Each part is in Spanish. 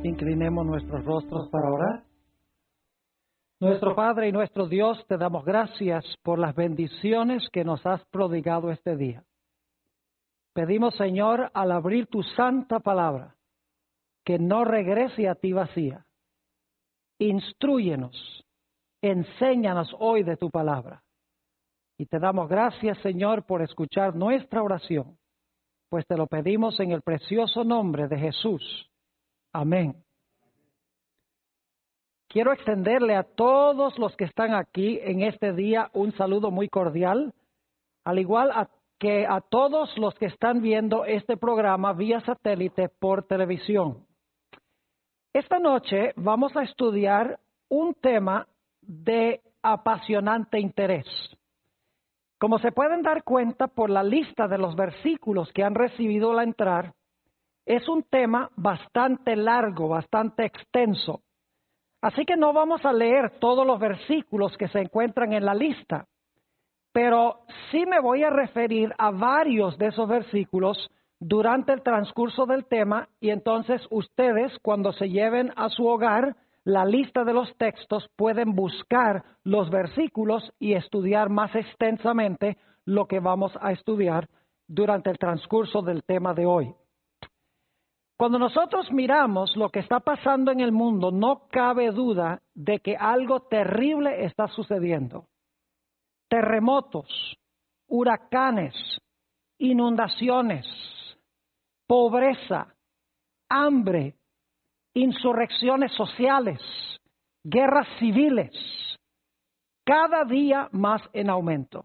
Inclinemos nuestros rostros para orar. Nuestro Padre y nuestro Dios, te damos gracias por las bendiciones que nos has prodigado este día. Pedimos, Señor, al abrir tu santa palabra, que no regrese a ti vacía. Instrúyenos, enséñanos hoy de tu palabra. Y te damos gracias, Señor, por escuchar nuestra oración, pues te lo pedimos en el precioso nombre de Jesús. Amén. Quiero extenderle a todos los que están aquí en este día un saludo muy cordial, al igual que a todos los que están viendo este programa vía satélite por televisión. Esta noche vamos a estudiar un tema de apasionante interés. Como se pueden dar cuenta por la lista de los versículos que han recibido al entrar, es un tema bastante largo, bastante extenso. Así que no vamos a leer todos los versículos que se encuentran en la lista, pero sí me voy a referir a varios de esos versículos durante el transcurso del tema, y entonces ustedes, cuando se lleven a su hogar la lista de los textos, pueden buscar los versículos y estudiar más extensamente lo que vamos a estudiar durante el transcurso del tema de hoy. Cuando nosotros miramos lo que está pasando en el mundo, no cabe duda de que algo terrible está sucediendo. Terremotos, huracanes, inundaciones, pobreza, hambre, insurrecciones sociales, guerras civiles, cada día más en aumento.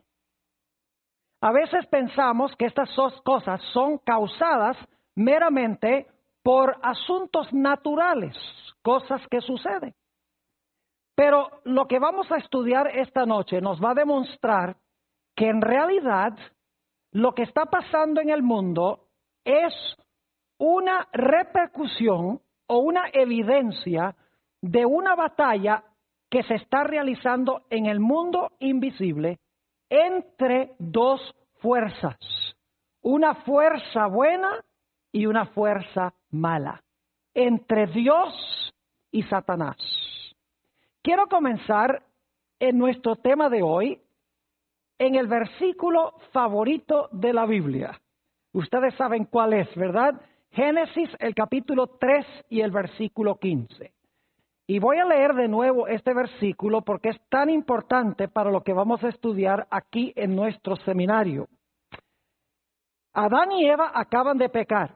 A veces pensamos que estas cosas son causadas meramente por asuntos naturales, cosas que suceden. Pero lo que vamos a estudiar esta noche nos va a demostrar que en realidad lo que está pasando en el mundo es una repercusión o una evidencia de una batalla que se está realizando en el mundo invisible entre dos fuerzas, una fuerza buena y una fuerza mala, entre Dios y Satanás. Quiero comenzar en nuestro tema de hoy en el versículo favorito de la Biblia. Ustedes saben cuál es, ¿verdad? Génesis, el capítulo 3 y el versículo 15. Y voy a leer de nuevo este versículo porque es tan importante para lo que vamos a estudiar aquí en nuestro seminario. Adán y Eva acaban de pecar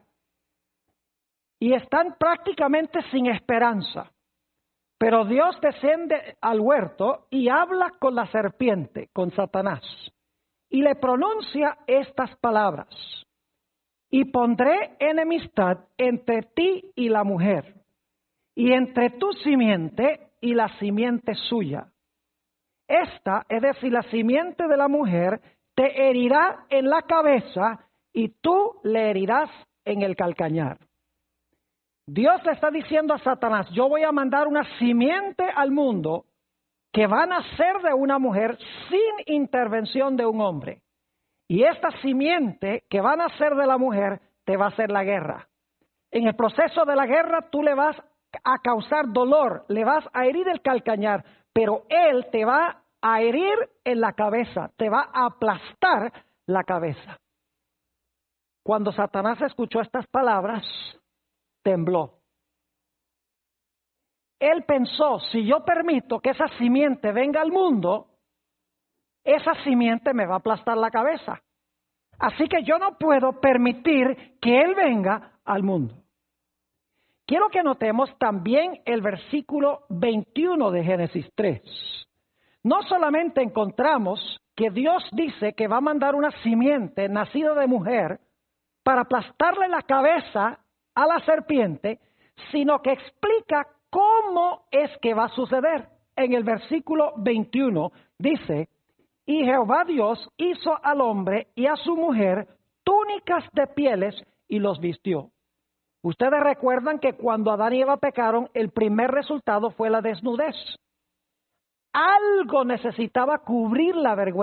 y están prácticamente sin esperanza. Pero Dios desciende al huerto y habla con la serpiente, con Satanás, y le pronuncia estas palabras: y pondré enemistad entre ti y la mujer, y entre tu simiente y la simiente suya. Esta, es decir, la simiente de la mujer, te herirá en la cabeza y tú le herirás en el calcañar. Dios le está diciendo a Satanás: yo voy a mandar una simiente al mundo que va a nacer de una mujer sin intervención de un hombre. Y esta simiente que va a nacer de la mujer te va a hacer la guerra. En el proceso de la guerra tú le vas a causar dolor, le vas a herir el calcañar, pero él te va a herir en la cabeza, te va a aplastar la cabeza. Cuando Satanás escuchó estas palabras, tembló. Él pensó: si yo permito que esa simiente venga al mundo, esa simiente me va a aplastar la cabeza. Así que yo no puedo permitir que él venga al mundo. Quiero que notemos también el versículo 21 de Génesis 3. No solamente encontramos que Dios dice que va a mandar una simiente nacida de mujer para aplastarle la cabeza a la serpiente, sino que explica cómo es que va a suceder. En el versículo 21 dice: y Jehová Dios hizo al hombre y a su mujer túnicas de pieles y los vistió. Ustedes recuerdan que cuando Adán y Eva pecaron, el primer resultado fue la desnudez. Algo necesitaba cubrir la vergüenza